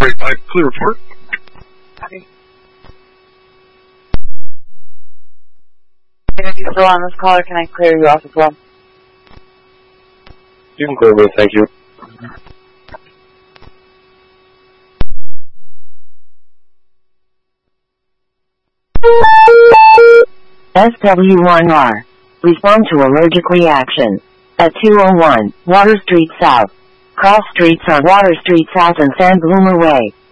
485, clear report. Copy. If you're still on this call, or can I clear you off as well? You can clear me, thank you. SW1R. Respond to allergic reaction. At 201, Water Street South. Cross streets are Water Street South and San Bloomer Way.